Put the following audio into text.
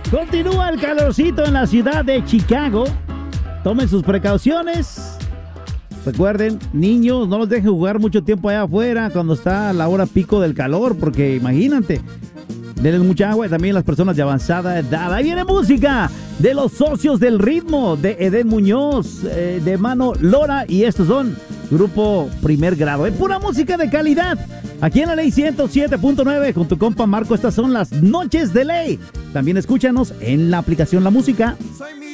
Continúa el calorcito en la ciudad de Chicago. Tomen sus precauciones. Recuerden, niños, no los dejen jugar mucho tiempo allá afuera cuando está la hora pico del calor, porque imagínate, denles mucha agua y también las personas de avanzada edad. Ahí viene música de los socios del ritmo, de Eden Muñoz, de Mano Lora, y estos son Grupo Primer Grado. Es pura música de calidad. Aquí en la Ley 107.9 con tu compa Marco, estas son las noches de Ley. También escúchanos en la aplicación La Música. Soy